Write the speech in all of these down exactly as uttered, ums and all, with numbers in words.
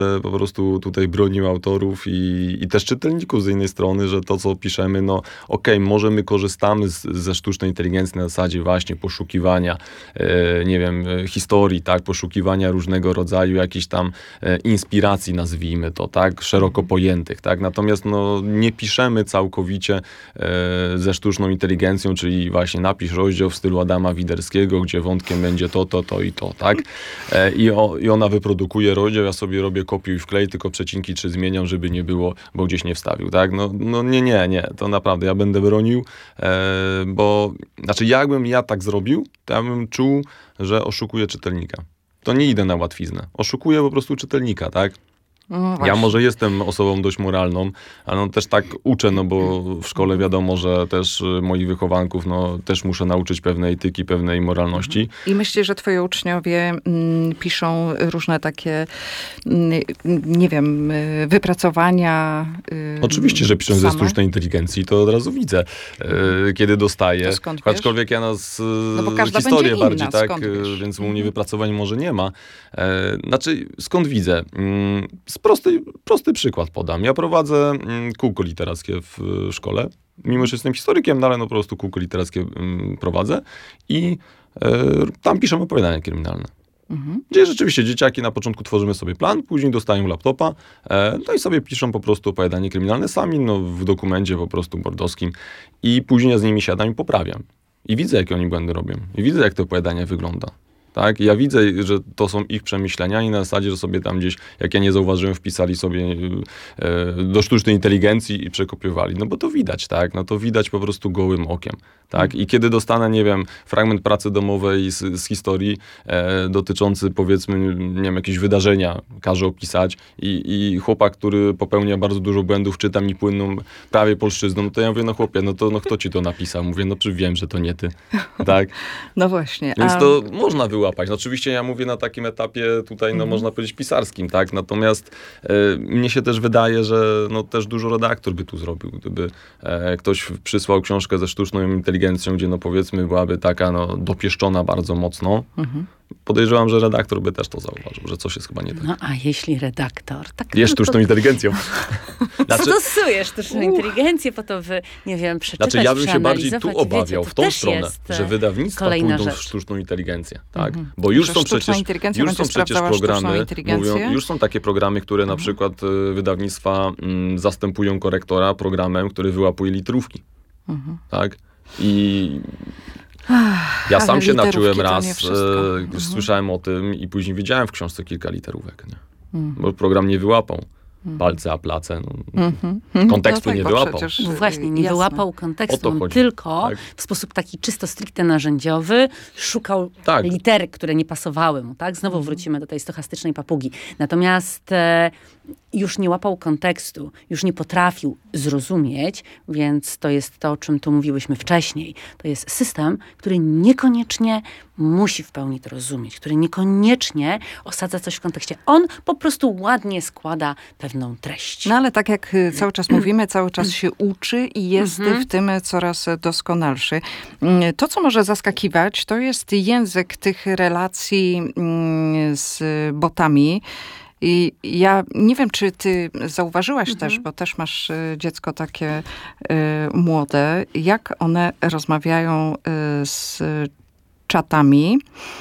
po prostu tutaj bronił autorów i, i też czytelników z innej strony, że to, co piszemy, no okej, okay, może my korzystamy z, ze sztucznej inteligencji na zasadzie właśnie poszukiwania, e, nie wiem, historii, tak, poszukiwania różnego rodzaju jakichś tam e, inspiracji, nazwijmy to, tak, szeroko pojętych, tak, natomiast no nie piszemy całkowicie e, ze sztuczną inteligencją, czyli właśnie napisz rozdział w stylu Adama Widerskiego, gdzie wątkiem będzie to, to, to i to, tak, e, i, o, i ona wyprodukuje rozdział, ja sobie robię kopiuj i wklej, tylko przecinki czy zmieniam, żeby nie było, bo gdzieś nie wstawił, tak? No, no nie, nie, nie, to naprawdę ja będę bronił, e, bo, znaczy jakbym ja tak zrobił, to ja bym czuł, że oszukuję czytelnika. To nie idę na łatwiznę. Oszukuję po prostu czytelnika, tak? No ja może jestem osobą dość moralną, ale no też tak uczę, no bo w szkole wiadomo, że też moich wychowanków, no też muszę nauczyć pewnej etyki, pewnej moralności. I myślę, że twoi uczniowie mm, piszą różne takie, mm, nie wiem, wypracowania. Y, Oczywiście, że piszą same? ze sztucznej inteligencji, to od razu widzę, y, kiedy dostaję. To skąd wiesz? Aczkolwiek ja nas y, No bo każda historię będzie bardziej, inna, tak, skąd wiesz? więc u mnie wypracowań może nie ma. E, znaczy, skąd widzę? Mm, Prosty, prosty przykład podam. Ja prowadzę mm, kółko literackie w y, szkole. Mimo, że jestem historykiem, no ale no po prostu kółko literackie y, prowadzę i y, tam piszę opowiadania kryminalne. Mhm. Gdzie rzeczywiście dzieciaki na początku tworzymy sobie plan, później dostają laptopa, e, no i sobie piszą po prostu opowiadanie kryminalne sami, no w dokumencie po prostu bordowskim i później ja z nimi siadam i poprawiam. I widzę, jakie oni błędy robią. I widzę, jak to opowiadanie wygląda. Tak? Ja widzę, że to są ich przemyślenia i na zasadzie, że sobie tam gdzieś, jak ja nie zauważyłem, wpisali sobie e, do sztucznej inteligencji i przekopiowali. No bo to widać, tak? No to widać po prostu gołym okiem, tak? I kiedy dostanę, nie wiem, fragment pracy domowej z, z historii e, dotyczący, powiedzmy, nie wiem, jakieś wydarzenia, każe opisać i, i chłopak, który popełnia bardzo dużo błędów, czyta mi płynną prawie polszczyzną, to ja mówię, no chłopie, no to no kto ci to napisał? Mówię, no czy wiem, że to nie ty, tak? No właśnie. Więc a... to można wyłapać. No oczywiście ja mówię na takim etapie tutaj, no mm-hmm. można powiedzieć pisarskim, tak? Natomiast e, mnie się też wydaje, że no też dużo redaktor by tu zrobił, gdyby e, ktoś przysłał książkę ze sztuczną inteligencją, gdzie no powiedzmy byłaby taka no dopieszczona bardzo mocno. Mm-hmm. Podejrzewam, że redaktor by też to zauważył, że coś jest chyba nie tak. No a jeśli redaktor... Tak jest sztuczną inteligencją. Znaczy, stosuje sztuczną inteligencję po to, by, nie wiem, przeczytać, znaczy ja bym się bardziej tu obawiał, wiecie, w tą stronę, że wydawnictwa pójdą rzecz. w sztuczną inteligencję. Tak? Mm-hmm. Bo już że są przecież, już są przecież programy, mówią, już są takie programy, które mm-hmm. na przykład y, wydawnictwa mm, zastępują korektora programem, który wyłapuje literówki. Mm-hmm. Tak? I... Ja Ale sam się naczyłem raz, e, mhm. słyszałem o tym i później widziałem w książce kilka literówek, nie? Mhm. Bo program nie wyłapał. Palce, a place. No, mm-hmm. Kontekstu no tak, nie wyłapał. Przecież, no właśnie, nie jasne. wyłapał kontekstu. On tylko tak. w sposób taki czysto stricte narzędziowy szukał tak. literek, które nie pasowały mu. Tak? Znowu wrócimy do tej stochastycznej papugi. Natomiast e, już nie łapał kontekstu, już nie potrafił zrozumieć, więc to jest to, o czym tu mówiłyśmy wcześniej. To jest system, który niekoniecznie musi w pełni to rozumieć, który niekoniecznie osadza coś w kontekście. On po prostu ładnie składa pewną treść. No ale tak jak cały czas mówimy, cały czas się uczy i jest mhm. w tym coraz doskonalszy. To, co może zaskakiwać, to jest język tych relacji z botami. I ja nie wiem, czy ty zauważyłaś mhm. też, bo też masz dziecko takie y, młode, jak one rozmawiają y, z czatami.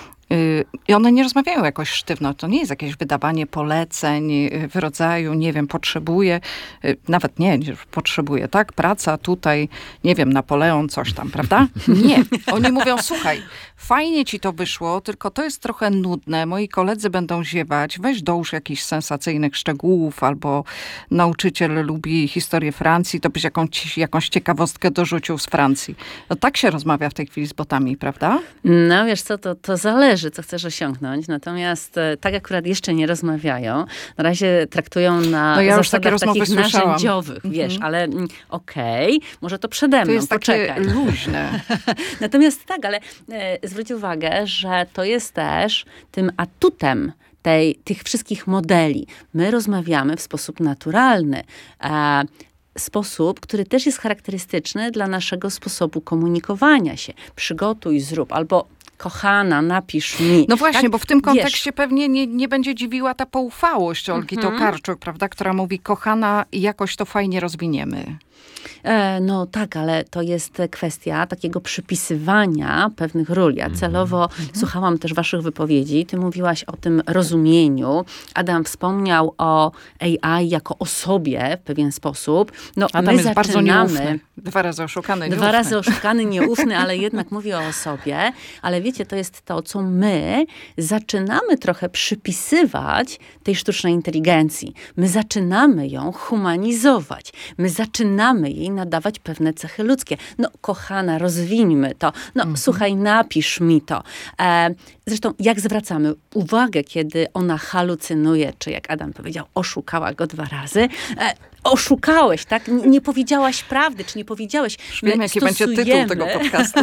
I one nie rozmawiają jakoś sztywno. To nie jest jakieś wydawanie poleceń w rodzaju, nie wiem, potrzebuję, nawet nie, nie potrzebuję, tak? Praca tutaj, nie wiem, Napoleon, coś tam, prawda? Nie. Oni mówią, słuchaj, fajnie ci to wyszło, tylko to jest trochę nudne. Moi koledzy będą ziewać. Weź dołóż jakichś sensacyjnych szczegółów, albo nauczyciel lubi historię Francji, to byś jakąś, jakąś ciekawostkę dorzucił z Francji. No tak się rozmawia w tej chwili z botami, prawda? No wiesz co, to, to zależy, co chcesz osiągnąć. Natomiast tak akurat jeszcze nie rozmawiają. Na razie traktują na no ja zasadach takich słyszałam. narzędziowych, mm-hmm. wiesz, ale okej, okay, może to przede mną, to jest poczekaj. takie luźne. Natomiast tak, ale e, zwróć uwagę, że to jest też tym atutem tej, tych wszystkich modeli. My rozmawiamy w sposób naturalny. E, sposób, który też jest charakterystyczny dla naszego sposobu komunikowania się. Przygotuj, zrób, albo kochana, napisz mi. No właśnie, tak? bo w tym kontekście Wiesz, pewnie nie, nie będzie dziwiła ta poufałość Olgi mm-hmm. Tokarczuk, prawda, która mówi, kochana, jakoś to fajnie rozwiniemy. E, no tak, ale to jest kwestia takiego przypisywania pewnych ról. Ja celowo mm-hmm. słuchałam też waszych wypowiedzi. Ty mówiłaś o tym rozumieniu. Adam wspomniał o A I jako osobie w pewien sposób. No, Adam my jest zaczynamy, bardzo nieufny. Dwa razy oszukany, Dwa nieufny. razy oszukany, nieufny, ale jednak mówi o osobie. Ale wiecie, to jest to, co my zaczynamy trochę przypisywać tej sztucznej inteligencji. My zaczynamy ją humanizować. My zaczynamy jej nadawać pewne cechy ludzkie. No, kochana, rozwińmy to. No, mhm. słuchaj, napisz mi to. E, zresztą, jak zwracamy uwagę, kiedy ona halucynuje, czy jak Adam powiedział, oszukała go dwa razy, e, oszukałeś, tak? Nie, nie powiedziałaś prawdy, czy nie powiedziałeś. Wiem, jaki będzie tytuł tego podcastu.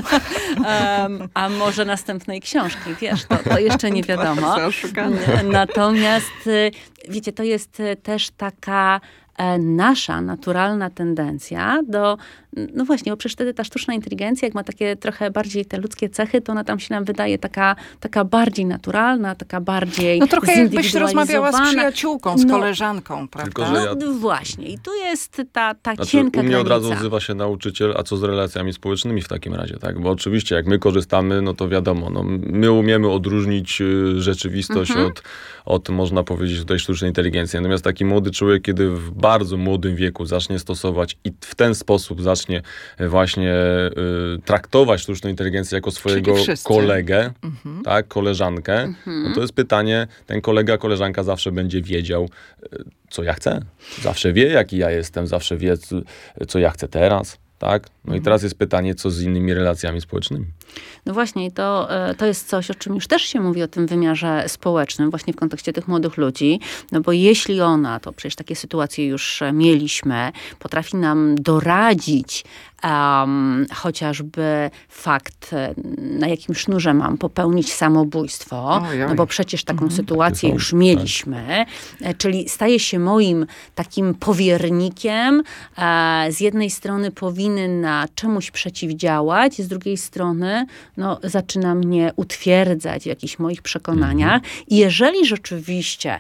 um, a może następnej książki, wiesz, to, to jeszcze nie wiadomo. Natomiast, wiecie, to jest też taka nasza naturalna tendencja do, no właśnie, bo przecież wtedy ta sztuczna inteligencja, jak ma takie trochę bardziej te ludzkie cechy, to ona tam się nam wydaje taka, taka bardziej naturalna, taka bardziej no trochę jakbyś rozmawiała z przyjaciółką, z no, koleżanką, prawda? Tylko, że ja... No właśnie. I tu jest ta, ta znaczy, cienka u mnie granica. od razu wzywa się nauczyciel, a co z relacjami społecznymi w takim razie, tak? Bo oczywiście jak my korzystamy, no to wiadomo, no, my umiemy odróżnić rzeczywistość mhm. od, od, można powiedzieć, tutaj sztucznej inteligencji. Natomiast taki młody człowiek, kiedy w bardzo młodym wieku zacznie stosować i w ten sposób zacznie właśnie y, traktować sztuczną inteligencję jako swojego kolegę, mhm. tak, koleżankę, mhm. no to jest pytanie, ten kolega, koleżanka zawsze będzie wiedział, y, co ja chcę. Zawsze wie, jaki ja jestem, zawsze wie, co, co ja chcę teraz. Tak? No mhm. i teraz jest pytanie, co z innymi relacjami społecznymi. No właśnie, to, to jest coś, o czym już też się mówi o tym wymiarze społecznym, właśnie w kontekście tych młodych ludzi, no bo jeśli ona, to przecież takie sytuacje już mieliśmy, potrafi nam doradzić um, chociażby fakt, na jakim sznurze mam popełnić samobójstwo, oj, oj. no bo przecież taką mhm. sytuację już mieliśmy, tak. czyli staje się moim takim powiernikiem, e, z jednej strony powinna czemuś przeciwdziałać, z drugiej strony no, zaczyna mnie utwierdzać w jakichś moich przekonaniach. Mhm. I jeżeli rzeczywiście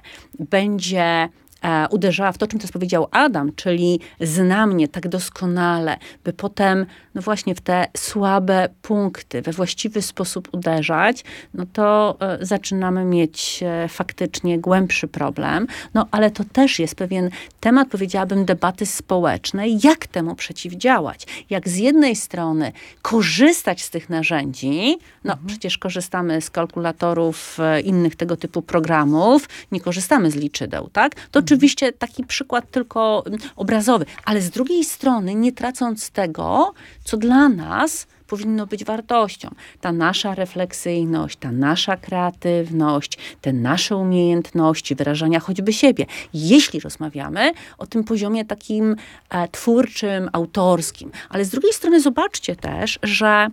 będzie e, uderzała w to, czym teraz powiedział Adam, czyli zna mnie tak doskonale, by potem no właśnie w te słabe punkty we właściwy sposób uderzać, no to e, zaczynamy mieć e, faktycznie głębszy problem. No ale to też jest pewien temat, powiedziałabym, debaty społecznej, jak temu przeciwdziałać. Jak z jednej strony korzystać z tych narzędzi, no mhm. przecież korzystamy z kalkulatorów, e, innych tego typu programów, nie korzystamy z liczydeł, tak? To mhm. oczywiście taki przykład tylko obrazowy, ale z drugiej strony nie tracąc tego, co dla nas powinno być wartością. Ta nasza refleksyjność, ta nasza kreatywność, te nasze umiejętności wyrażania choćby siebie. Jeśli rozmawiamy o tym poziomie takim e, twórczym, autorskim. Ale z drugiej strony zobaczcie też, że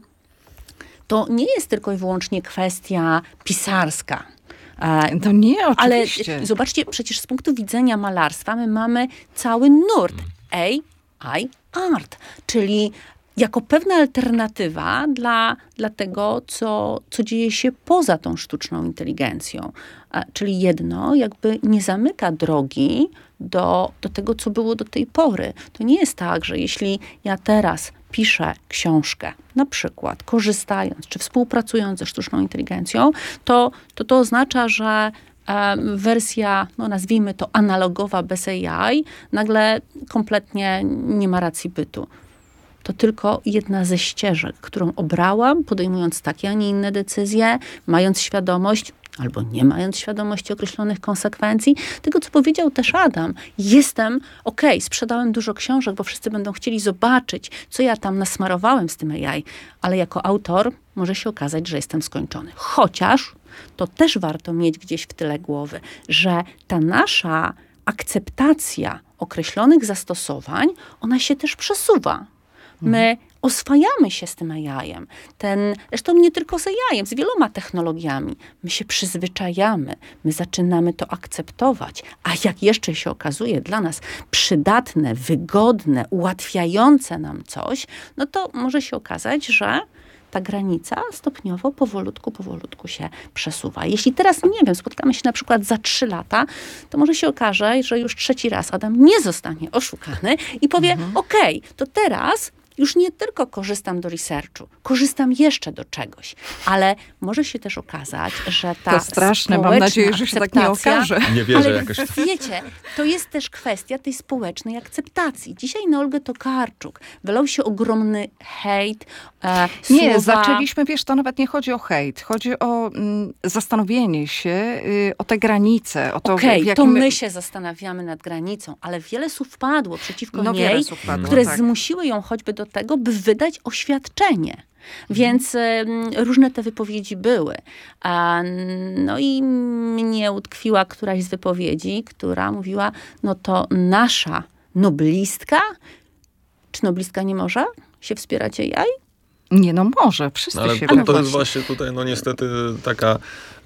to nie jest tylko i wyłącznie kwestia pisarska. To nie, oczywiście. Ale zobaczcie, przecież z punktu widzenia malarstwa my mamy cały nurt A I art, czyli jako pewna alternatywa dla, dla tego, co, co dzieje się poza tą sztuczną inteligencją. A, czyli jedno jakby nie zamyka drogi do, do tego, co było do tej pory. To nie jest tak, że jeśli ja teraz piszę książkę, na przykład korzystając czy współpracując ze sztuczną inteligencją, to to, to oznacza, że e, wersja, no nazwijmy to analogowa bez A I, nagle kompletnie nie ma racji bytu. To tylko jedna ze ścieżek, którą obrałam, podejmując takie, a nie inne decyzje, mając świadomość, albo nie mając świadomości określonych konsekwencji. Tego, co powiedział też Adam. Jestem, okej, okay, sprzedałem dużo książek, bo wszyscy będą chcieli zobaczyć, co ja tam nasmarowałem z tym A I, ale jako autor może się okazać, że jestem skończony. Chociaż to też warto mieć gdzieś w tyle głowy, że ta nasza akceptacja określonych zastosowań, ona się też przesuwa. My oswajamy się z tym A I-em. Ten, zresztą nie tylko z A I-em, z wieloma technologiami. My się przyzwyczajamy, my zaczynamy to akceptować. A jak jeszcze się okazuje dla nas przydatne, wygodne, ułatwiające nam coś, no to może się okazać, że ta granica stopniowo, powolutku, powolutku się przesuwa. Jeśli teraz, nie wiem, spotkamy się na przykład za trzy lata, to może się okaże, że już trzeci raz Adam nie zostanie oszukany i powie, mhm. okej, okay, to teraz już nie tylko korzystam do researchu, korzystam jeszcze do czegoś, ale może się też okazać, że ta to straszne, mam nadzieję, że się tak nie okaże. Nie wierzę ale jakoś. Wiecie, to jest też kwestia tej społecznej akceptacji. Dzisiaj na Olgę Tokarczuk wylał się ogromny hejt. E, nie, słowa... zaczęliśmy, wiesz, to nawet nie chodzi o hejt. Chodzi o mm, zastanowienie się y, o te granice. Okej, okay, jakim... to my się zastanawiamy nad granicą, ale wiele słów padło przeciwko no, niej, padło, które tak. zmusiły ją choćby do tego, by wydać oświadczenie. Więc y, różne te wypowiedzi były. A, no i mnie utkwiła któraś z wypowiedzi, która mówiła, no to nasza noblistka, czy noblistka nie może się wspierać A I? Nie, no może, wszyscy ale się to, to jest właśnie tutaj, no niestety taka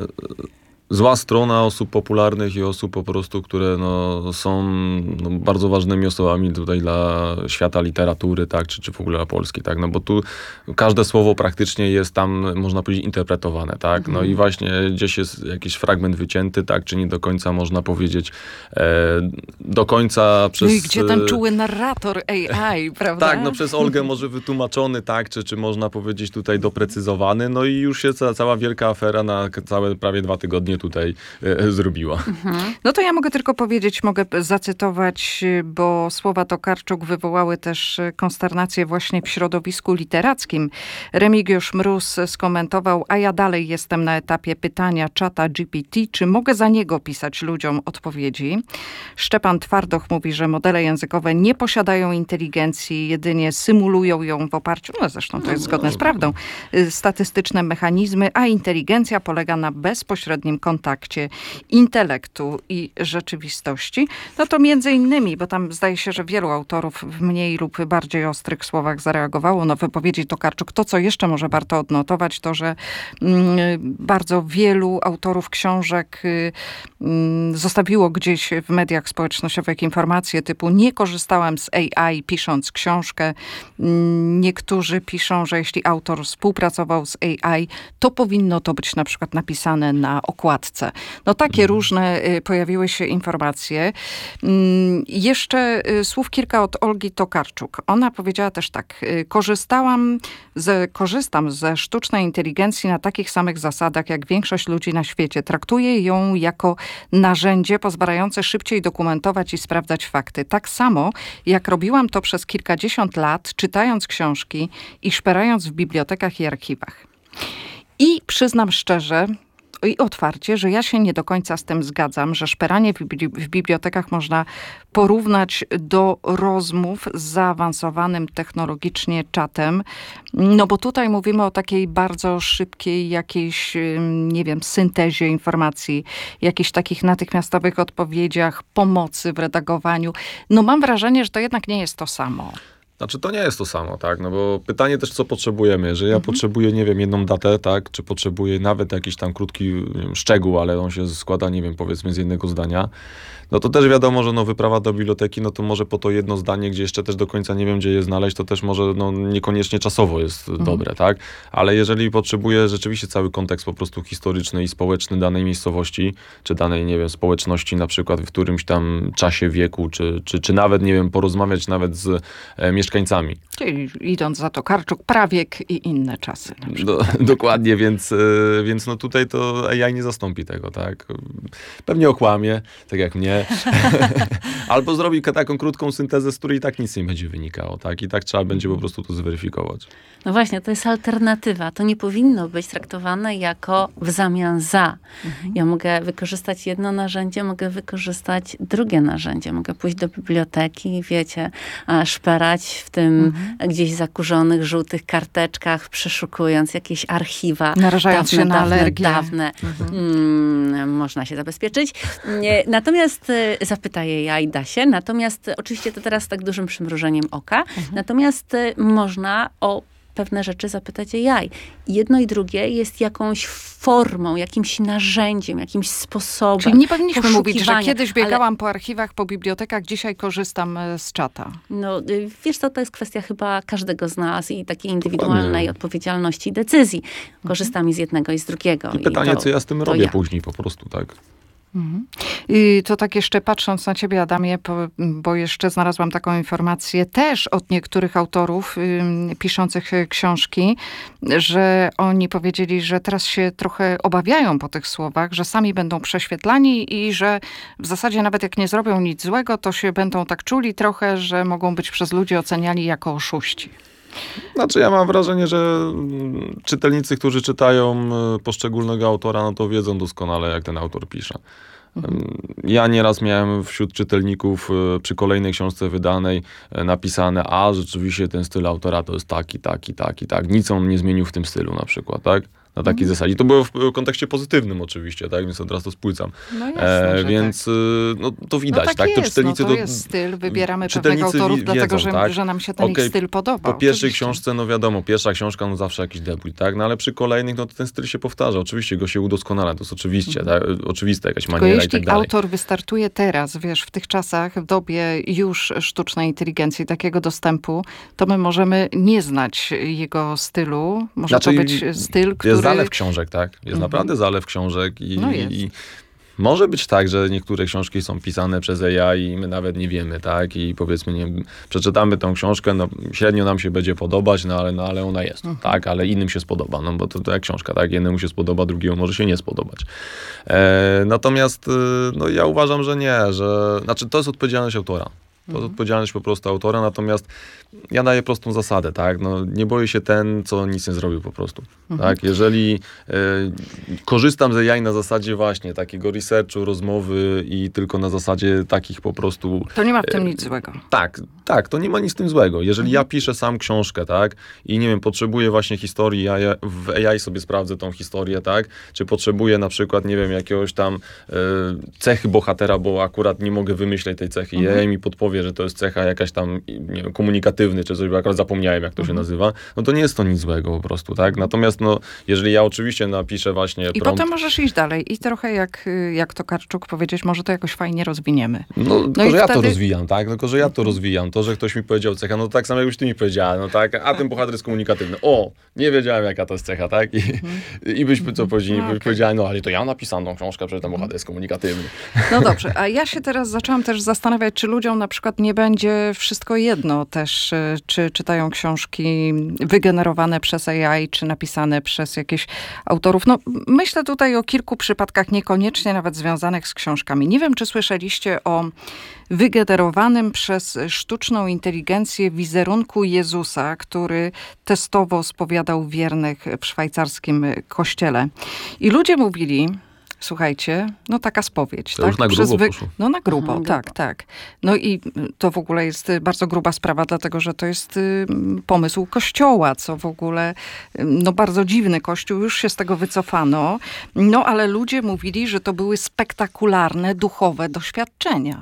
zła strona osób popularnych i osób po prostu, które no, są no, bardzo ważnymi osobami tutaj dla świata literatury, tak, czy, czy w ogóle dla Polski, tak, no bo tu każde słowo praktycznie jest tam, można powiedzieć, interpretowane, tak, no mm. i właśnie gdzieś jest jakiś fragment wycięty, tak, czy nie do końca można powiedzieć e, do końca przez... No i gdzie ten czuły narrator A I, prawda? Tak, no przez Olgę może wytłumaczony, tak, czy, czy można powiedzieć tutaj doprecyzowany, no i już się cała, cała wielka afera na całe prawie dwa tygodnie tutaj e, zrobiła. Mhm. No to ja mogę tylko powiedzieć, mogę zacytować, bo słowa Tokarczuk wywołały też konsternację właśnie w środowisku literackim. Remigiusz Mróz skomentował, a ja dalej jestem na etapie pytania czata G P T, czy mogę za niego pisać ludziom odpowiedzi. Szczepan Twardoch mówi, że modele językowe nie posiadają inteligencji, jedynie symulują ją w oparciu, no zresztą to jest zgodne z prawdą, statystyczne mechanizmy, a inteligencja polega na bezpośrednim kontakcie intelektu i rzeczywistości. No to między innymi, bo tam zdaje się, że wielu autorów w mniej lub bardziej ostrych słowach zareagowało na wypowiedzi Tokarczuk. To, co jeszcze może warto odnotować, to, że mm, bardzo wielu autorów książek mm, zostawiło gdzieś w mediach społecznościowych informacje typu nie korzystałem z A I pisząc książkę. Niektórzy piszą, że jeśli autor współpracował z A I, to powinno to być na przykład napisane na okładce. No takie mhm. różne y, pojawiły się informacje. Mm, jeszcze y, słów kilka od Olgi Tokarczuk. Ona powiedziała też tak. Y, korzystałam ze, korzystam ze sztucznej inteligencji na takich samych zasadach, jak większość ludzi na świecie. Traktuję ją jako narzędzie pozwalające szybciej dokumentować i sprawdzać fakty. Tak samo, jak robiłam to przez kilkadziesiąt lat, czytając książki i szperając w bibliotekach i archiwach. I przyznam szczerze i otwarcie, że ja się nie do końca z tym zgadzam, że szperanie w, bibli- w bibliotekach można porównać do rozmów z zaawansowanym technologicznie czatem. No bo tutaj mówimy o takiej bardzo szybkiej jakiejś, nie wiem, syntezie informacji, jakichś takich natychmiastowych odpowiedziach, pomocy w redagowaniu. No mam wrażenie, że to jednak nie jest to samo. Znaczy, to nie jest to samo, tak, no bo pytanie też, co potrzebujemy. Jeżeli ja mhm. potrzebuję, nie wiem, jedną datę, tak, czy potrzebuję nawet jakiś tam krótki nie wiem, szczegół, ale on się składa, nie wiem, powiedzmy z jednego zdania, no to też wiadomo, że no wyprawa do biblioteki, no to może po to jedno zdanie, gdzie jeszcze też do końca nie wiem, gdzie je znaleźć, to też może no niekoniecznie czasowo jest mhm. dobre, tak, ale jeżeli potrzebuję rzeczywiście cały kontekst po prostu historyczny i społeczny danej miejscowości, czy danej, nie wiem, społeczności na przykład w którymś tam czasie wieku, czy, czy, czy nawet, nie wiem, porozmawiać nawet z e, mieszkańcami. Czyli idąc za Tokarczuk, prawiek i inne czasy. Do, dokładnie, więc, e, więc no tutaj to A I nie zastąpi tego, tak. Pewnie okłamie, tak jak mnie. Albo zrobi taką krótką syntezę, z której i tak nic nie będzie wynikało, tak? I tak trzeba będzie po prostu to zweryfikować. No właśnie, to jest alternatywa. To nie powinno być traktowane jako w zamian za. Mhm. Ja mogę wykorzystać jedno narzędzie, mogę wykorzystać drugie narzędzie. Mogę pójść do biblioteki i wiecie, szperać w tym mhm. gdzieś zakurzonych, żółtych karteczkach, przeszukując jakieś archiwa. Narażając dawne, się na dawne, alergię. Dawne. Mhm. Mm, można się zabezpieczyć. Natomiast zapytaję ja i da się. Natomiast oczywiście to teraz z tak dużym przymrużeniem oka. Mhm. Natomiast można o pewne rzeczy zapytać A I. Jedno i drugie jest jakąś formą, jakimś narzędziem, jakimś sposobem. Czyli nie powinniśmy mówić, że kiedyś biegałam ale... po archiwach, po bibliotekach, dzisiaj korzystam z czata. No wiesz co, to jest kwestia chyba każdego z nas i takiej indywidualnej odpowiedzialności i decyzji. Korzystam i z jednego i z drugiego. I pytanie, I to, co ja z tym robię ja. później po prostu, tak? Mhm. I to tak jeszcze patrząc na ciebie, Adamie, bo, bo jeszcze znalazłam taką informację też od niektórych autorów y, piszących książki, że oni powiedzieli, że teraz się trochę obawiają po tych słowach, że sami będą prześwietlani i że w zasadzie nawet jak nie zrobią nic złego, to się będą tak czuli trochę, że mogą być przez ludzi oceniani jako oszuści. Znaczy ja mam wrażenie, że czytelnicy, którzy czytają poszczególnego autora, no to wiedzą doskonale, jak ten autor pisze. Mhm. Ja nieraz miałem wśród czytelników przy kolejnej książce wydanej napisane, a rzeczywiście ten styl autora to jest taki, taki, taki, tak. Nic on nie zmienił w tym stylu na przykład, tak? Na takiej mm. zasadzie. To było w kontekście pozytywnym oczywiście, tak? Więc od razu to spłycam. No jasne, e, więc tak. no, to widać, no tak? tak? Jest, to czytelnicy no to jest styl, wybieramy pewnych autorów, wiedzą, dlatego że, tak? że nam się ten okay, ich styl podoba. Po pierwszej oczywiście. książce, no wiadomo, pierwsza książka, no zawsze jakiś debiut, tak? No ale przy kolejnych, no to ten styl się powtarza. Oczywiście go się udoskonala, to jest oczywiście, mm. tak? Oczywiste jakaś maniera i tak dalej. Jeśli autor wystartuje teraz, wiesz, w tych czasach, w dobie już sztucznej inteligencji, takiego dostępu, to my możemy nie znać jego stylu. Może znaczy, to być styl, który... Jest zalew książek, tak? Jest mhm. naprawdę zalew książek i, no i może być tak, że niektóre książki są pisane przez A I i my nawet nie wiemy, tak? I powiedzmy, nie wiem, przeczytamy tą książkę, no średnio nam się będzie podobać, no ale, no, ale ona jest, mhm. tak? Ale innym się spodoba, no bo to, to jak książka, tak? Jednemu się spodoba, drugiemu może się nie spodobać. E, natomiast no ja uważam, że nie, że... Znaczy to jest odpowiedzialność autora. To jest odpowiedzialność po prostu autora, natomiast ja daję prostą zasadę, tak? No, nie boję się ten, co nic nie zrobił po prostu. Mhm. Tak? Jeżeli y, korzystam z A I na zasadzie właśnie takiego researchu, rozmowy i tylko na zasadzie takich po prostu... To nie ma w tym y, nic złego. Tak, tak, to nie ma nic w tym złego. Jeżeli mhm. ja piszę sam książkę, tak? I nie wiem, potrzebuję właśnie historii, ja w A I sobie sprawdzę tą historię, tak? Czy potrzebuję na przykład, nie wiem, jakiegoś tam y, cechy bohatera, bo akurat nie mogę wymyśleć tej cechy mhm. i A I mi podpowie, że to jest cecha jakaś tam, nie wiem, komunikatywny, czy coś, bo akurat zapomniałem, jak to mhm. się nazywa, no to nie jest to nic złego po prostu, tak? Natomiast, no, jeżeli ja oczywiście napiszę właśnie I prompt... potem możesz iść dalej i trochę jak, jak to Karczuk powiedzieć, może to jakoś fajnie rozwiniemy. No, no tylko, że wtedy... ja to rozwijam, tak? Tylko, że ja to rozwijam. To, że ktoś mi powiedział cecha, no tak samo jakbyś ty mi powiedziała, no tak? A ten bohater jest komunikatywny. O, nie wiedziałem, jaka to jest cecha, tak? I, mhm. i byśmy co powiedzieli, no, okay. powiedziała, no ale to ja napisałem tą książkę, że ten bohater jest komunikatywny. No dobrze, a ja się teraz zaczęłam też zastanawiać, czy ludziom na przykład nie będzie wszystko jedno też, czy czytają książki wygenerowane przez A I, czy napisane przez jakichś autorów. No, myślę tutaj o kilku przypadkach, niekoniecznie nawet związanych z książkami. Nie wiem, czy słyszeliście o wygenerowanym przez sztuczną inteligencję wizerunku Jezusa, który testowo spowiadał wiernych w szwajcarskim kościele. I ludzie mówili... Słuchajcie, no taka spowiedź. To tak? już na grubo wy... poszło. No na grubo, Aha, tak, grubo. tak. No i to w ogóle jest bardzo gruba sprawa, dlatego że to jest pomysł Kościoła, co w ogóle, no bardzo dziwny Kościół, już się z tego wycofano. No ale ludzie mówili, że to były spektakularne, duchowe doświadczenia.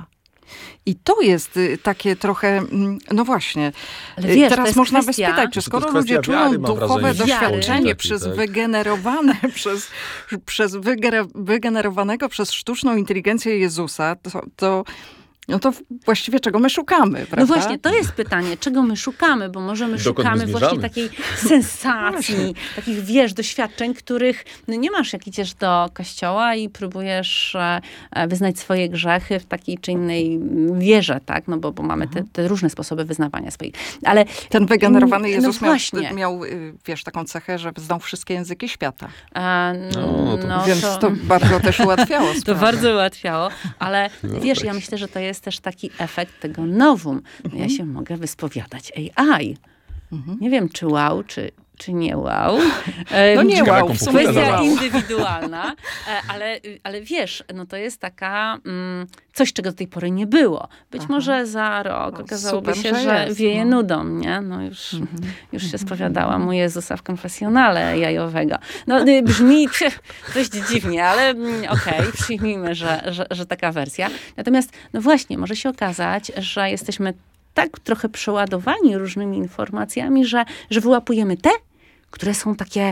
I to jest takie trochę, no właśnie, wiesz, teraz można kwestia, by spytać, czy skoro ludzie czują wiary, duchowe doświadczenie przez tak. wygenerowane, przez, przez wygenerowanego przez sztuczną inteligencję Jezusa, to, to no to właściwie czego my szukamy, prawda? No właśnie, to jest pytanie, czego my szukamy, bo może my Dokąd szukamy my właśnie takiej sensacji, takich, wiesz, doświadczeń, których no nie masz, jak idziesz do kościoła i próbujesz e, wyznać swoje grzechy w takiej czy innej wierze, tak? No bo, bo mamy te, te różne sposoby wyznawania swoich. Ale ten wygenerowany Jezus no miał, miał, wiesz, taką cechę, że znał wszystkie języki świata. E, no, no, więc to, to bardzo też ułatwiało sprawę. To bardzo ułatwiało, ale no, wiesz, ja myślę, że to jest też taki efekt tego nowum. Mhm. Ja się mogę wyspowiadać A I. Mhm. Nie wiem, czy wow, czy, czy nie wow. No nie wow, w sumie kwestia indywidualna, ale, ale wiesz, no to jest taka mm, coś, czego do tej pory nie było. Być Aha. może za rok okazałoby się, że, że jest, wieje no. nudą, nie? No już, mhm. już się spowiadałam mu Jezusa w konfesjonale jajowego. No brzmi dość dziwnie, ale okej, okay, przyjmijmy, że, że, że taka wersja. Natomiast, no właśnie, może się okazać, że jesteśmy tak trochę przeładowani różnymi informacjami, że, że wyłapujemy te, które są takie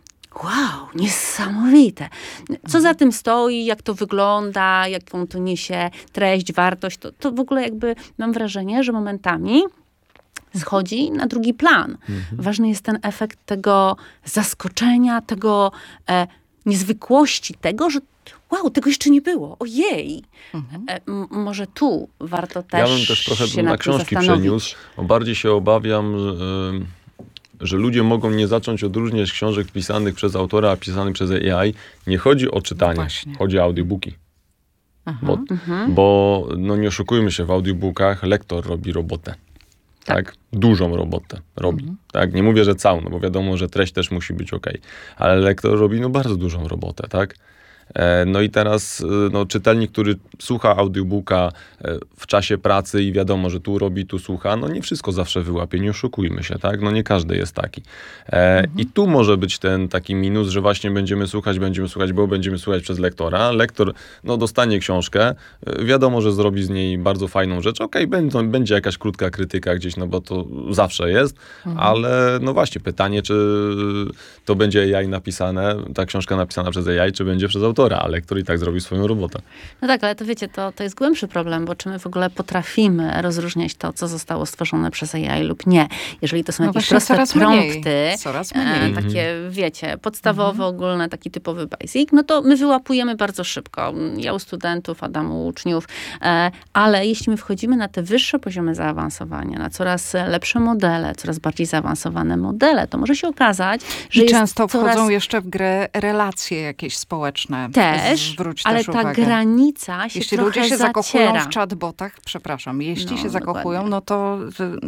wow, niesamowite. Co za tym stoi, jak to wygląda, jaką to niesie treść, wartość, to, to w ogóle jakby mam wrażenie, że momentami schodzi na drugi plan. Mhm. Ważny jest ten efekt tego zaskoczenia, tego e, niezwykłości, tego, że wow, tego jeszcze nie było. Ojej. Mhm. E, m- może tu warto też Ja bym też trochę się na książki przeniósł. Bardziej się obawiam, że, że ludzie mogą nie zacząć odróżniać książek pisanych przez autora, a pisanych przez A I. Nie chodzi o czytanie, no chodzi o audiobooki. Aha. Bo, mhm. bo no nie oszukujmy się, w audiobookach lektor robi robotę. Tak. tak? Dużą robotę robi. Mhm. Tak? Nie mówię, że całą, no bo wiadomo, że treść też musi być okej. Ale lektor robi no bardzo dużą robotę, tak? No i teraz no, czytelnik, który słucha audiobooka w czasie pracy i wiadomo, że tu robi, tu słucha, no nie wszystko zawsze wyłapie, nie oszukujmy się, tak? No nie każdy jest taki. E, mhm. I tu może być ten taki minus, że właśnie będziemy słuchać, będziemy słuchać, bo będziemy słuchać przez lektora. Lektor no, dostanie książkę, wiadomo, że zrobi z niej bardzo fajną rzecz. Okej, okay, będzie jakaś krótka krytyka gdzieś, no bo to zawsze jest, mhm. ale no właśnie pytanie, czy to będzie A I napisane, ta książka napisana przez A I, czy będzie przez autora. A lektor i tak zrobi swoją robotę. No tak, ale to wiecie, to, to jest głębszy problem, bo czy my w ogóle potrafimy rozróżniać to, co zostało stworzone przez A I lub nie. Jeżeli to są no jakieś proste coraz prompty, mniej. Coraz mniej. E, takie, wiecie, podstawowe, mhm. ogólne, taki typowy basic, no to my wyłapujemy bardzo szybko. Ja u studentów, Adam u uczniów, e, ale jeśli my wchodzimy na te wyższe poziomy zaawansowania, na coraz lepsze modele, coraz bardziej zaawansowane modele, to może się okazać, że I jest często coraz... wchodzą jeszcze w grę relacje jakieś społeczne. Też, ale ta uwagę. granica się jeśli trochę ludzie się zaciera. zakochują w chatbotach, przepraszam, jeśli no, się zakochują, no to,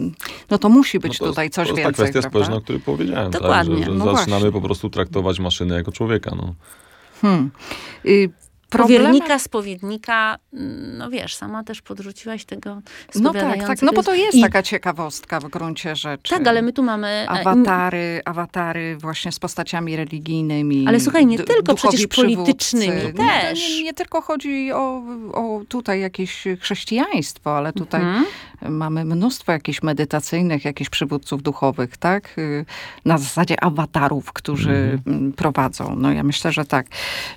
no to musi być no to, tutaj coś więcej. więcej. To jest kwestia prawda? społeczna, o której powiedziałem. Dokładnie. Tak, że, że no zaczynamy właśnie. po prostu traktować maszynę jako człowieka. No. Hmm. Y- Powiernika, spowiednika, no wiesz, sama też podrzuciłaś tego No tak, tak, no bo to jest I... taka ciekawostka w gruncie rzeczy. Tak, ale my tu mamy... Awatary, awatary właśnie z postaciami religijnymi. Ale słuchaj, nie tylko przecież politycznymi no, też. Nie, nie tylko chodzi o, o tutaj jakieś chrześcijaństwo, ale tutaj mhm. mamy mnóstwo jakichś medytacyjnych, jakichś przywódców duchowych, tak? Na zasadzie awatarów, którzy mhm. prowadzą. No ja myślę, że tak.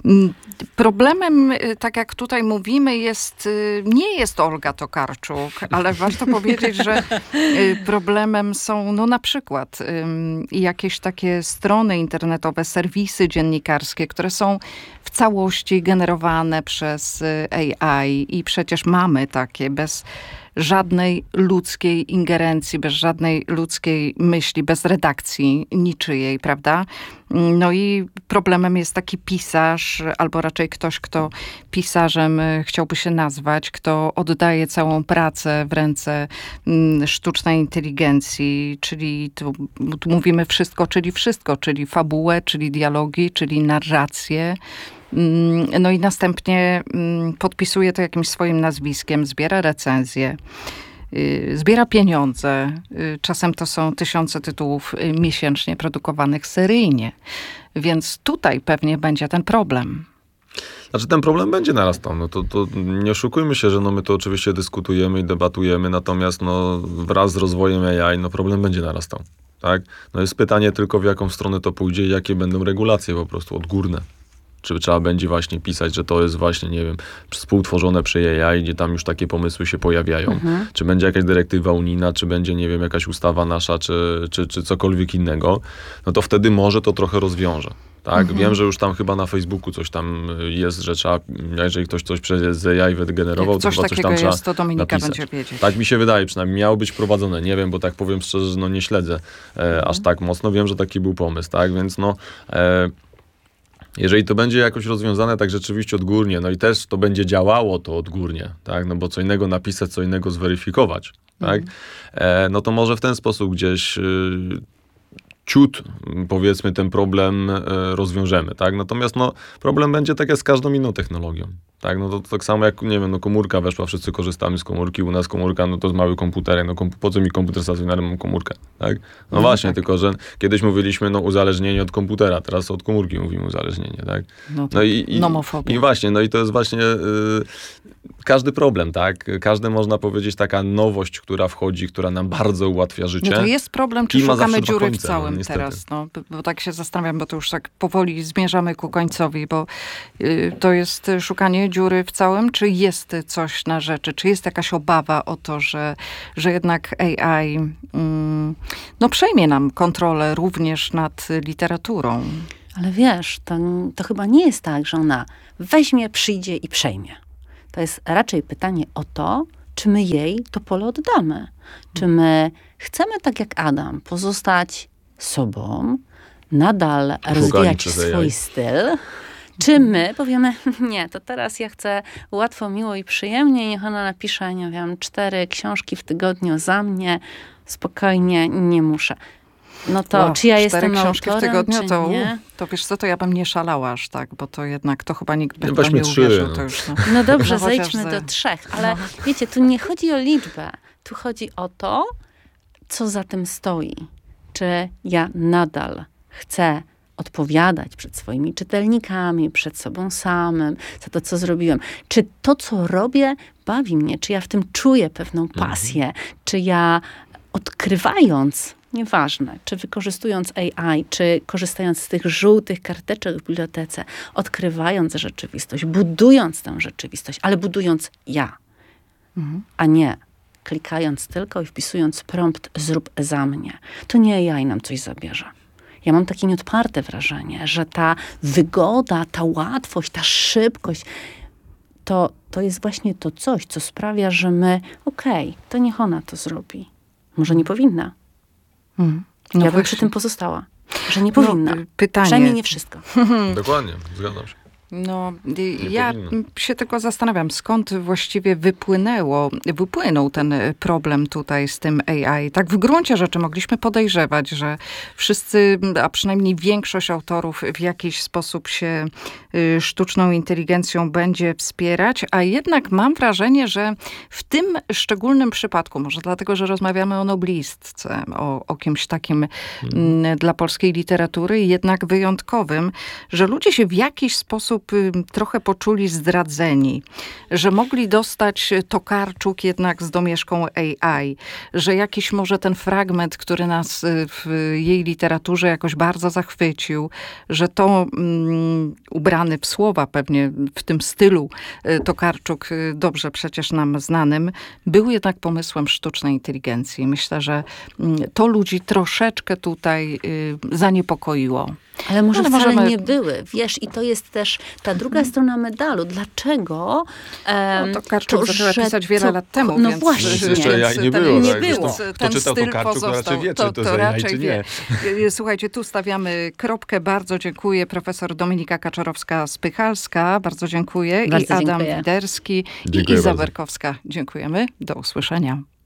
Problemem, tak jak tutaj mówimy, jest, nie jest Olga Tokarczuk, ale warto powiedzieć, że problemem są no na przykład jakieś takie strony internetowe, serwisy dziennikarskie, które są w całości generowane przez A I i przecież mamy takie bez żadnej ludzkiej ingerencji, bez żadnej ludzkiej myśli, bez redakcji niczyjej, prawda? No i problemem jest taki pisarz, albo raczej ktoś, kto pisarzem chciałby się nazwać, kto oddaje całą pracę w ręce sztucznej inteligencji, czyli tu, tu mówimy wszystko, czyli wszystko, czyli fabułę, czyli dialogi, czyli narrację. No i następnie podpisuje to jakimś swoim nazwiskiem, zbiera recenzje, zbiera pieniądze. Czasem to są tysiące tytułów miesięcznie produkowanych seryjnie. Więc tutaj pewnie będzie ten problem. Znaczy ten problem będzie narastał. No to, to nie oszukujmy się, że no my to oczywiście dyskutujemy i debatujemy, natomiast no wraz z rozwojem A I no problem będzie narastał. Tak? No jest pytanie tylko, w jaką stronę to pójdzie i jakie będą regulacje po prostu odgórne. Czy trzeba będzie właśnie pisać, że to jest właśnie, nie wiem, współtworzone przy A I, gdzie tam już takie pomysły się pojawiają. Mhm. Czy będzie jakaś dyrektywa unijna, czy będzie, nie wiem, jakaś ustawa nasza, czy, czy, czy cokolwiek innego, no to wtedy może to trochę rozwiąże. Tak? Mhm. Wiem, że już tam chyba na Facebooku coś tam jest, że trzeba, jeżeli ktoś coś przez A I wygenerował, coś to chyba coś tam trzeba jest, to Dominika napisać. Będzie wiedzieć. Tak mi się wydaje, przynajmniej miało być wprowadzone. Nie wiem, bo tak powiem szczerze, że no nie śledzę e, mhm. aż tak mocno. Wiem, że taki był pomysł, tak? Więc no... E, Jeżeli to będzie jakoś rozwiązane tak rzeczywiście odgórnie, no i też to będzie działało to odgórnie, tak, no bo co innego napisać, co innego zweryfikować, tak, mm. e, no to może w ten sposób gdzieś y, ciut, powiedzmy, ten problem y, rozwiążemy, tak, natomiast no problem będzie tak jak z każdą inną technologią. Tak, no to tak samo jak, nie wiem, no komórka weszła, wszyscy korzystamy z komórki, u nas komórka, no to z mały komputerek, no komp- po co mi komputer stacjonarny, mam komórkę, tak? No, no właśnie, tak. Tylko że kiedyś mówiliśmy, no uzależnienie od komputera, teraz od komórki mówimy uzależnienie, tak? No, no i, i, nomofobia. I właśnie, no i to jest właśnie, yy, każdy problem, tak? Każdy, można powiedzieć, taka nowość, która wchodzi, która nam bardzo ułatwia życie. No to jest problem, czy szukamy dziury końce, w całym no, teraz. No, bo tak się zastanawiam, bo to już tak powoli zmierzamy ku końcowi, bo y, to jest szukanie dziury w całym, czy jest coś na rzeczy? Czy jest jakaś obawa o to, że, że jednak A I mm, no, przejmie nam kontrolę również nad literaturą? Ale wiesz, to, to chyba nie jest tak, że ona weźmie, przyjdzie i przejmie. To jest raczej pytanie o to, czy my jej to pole oddamy. Czy my chcemy, tak jak Adam, pozostać sobą, nadal rozwijać swój styl, czy my powiemy, nie, to teraz ja chcę łatwo, miło i przyjemnie, niech ona napisze, nie wiem, cztery książki w tygodniu za mnie, spokojnie, nie muszę. No to, wow, czy ja jestem książki autorem, w tygodniu, czy to, nie? To wiesz co, to ja bym nie szalała aż tak, bo to jednak, to chyba nikt by no chyba nie trzy, uwierzył. No, to już, no. no dobrze, no, zejdźmy za... do trzech, ale no. Wiecie, tu nie chodzi o liczbę, tu chodzi o to, co za tym stoi. Czy ja nadal chcę odpowiadać przed swoimi czytelnikami, przed sobą samym, za to, co zrobiłem. Czy to, co robię, bawi mnie? Czy ja w tym czuję pewną pasję? Mhm. Czy ja odkrywając, nieważne, czy wykorzystując A I, czy korzystając z tych żółtych karteczek w bibliotece, odkrywając rzeczywistość, budując tę rzeczywistość, ale budując ja, mhm. a nie klikając tylko i wpisując prompt zrób za mnie. To nie A I nam coś zabierze. Ja mam takie nieodparte wrażenie, że ta wygoda, ta łatwość, ta szybkość, to, to jest właśnie to coś, co sprawia, że my, okej, okay, to niech ona to zrobi. Może nie powinna. Hmm. No ja bym właśnie przy tym pozostała, że nie powinna. No, pytanie. Przynajmniej nie wszystko. Dokładnie, zgadzam się. No, nie ja powinno. się tylko zastanawiam, skąd właściwie wypłynęło, wypłynął ten problem tutaj z tym A I. Tak w gruncie rzeczy mogliśmy podejrzewać, że wszyscy, a przynajmniej większość autorów w jakiś sposób się y, sztuczną inteligencją będzie wspierać, a jednak mam wrażenie, że w tym szczególnym przypadku, może dlatego, że rozmawiamy o noblistce, o, o kimś takim hmm. y, dla polskiej literatury, jednak wyjątkowym, że ludzie się w jakiś sposób trochę poczuli zdradzeni, że mogli dostać Tokarczuk jednak z domieszką A I, że jakiś może ten fragment, który nas w jej literaturze jakoś bardzo zachwycił, że to um, ubrany w słowa pewnie w tym stylu Tokarczuk, dobrze przecież nam znanym, był jednak pomysłem sztucznej inteligencji. Myślę, że to ludzi troszeczkę tutaj y, zaniepokoiło. Ale może no, wcale możemy... nie były. Wiesz, i to jest też ta druga hmm. strona medalu. Dlaczego? Um, no, Tokarczuk zaczęła pisać wiele to, lat temu, no więc... właśnie. Jeszcze ja nie było. Nie tak, było. Zresztą, kto czytał Tokarczuk, to raczej wie, to, czy to, to to raczej wie. wie. Słuchajcie, tu stawiamy kropkę. Bardzo dziękuję. Profesor Dominika Kaczorowska-Spychalska. Bardzo dziękuję. Bardzo I Adam dziękuję. Widerski. Dziękuję I Iza bardzo. Werkowska. Dziękujemy. Do usłyszenia.